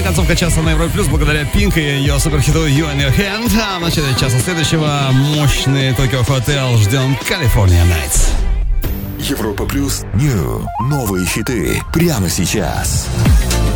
концовка часа на Европе Плюс благодаря Пинк и ее суперхиту You and Your Hand. А в начале часа следующего мощный Tokyo Hotel ждем California Nights. Европа Плюс. Новые хиты прямо сейчас.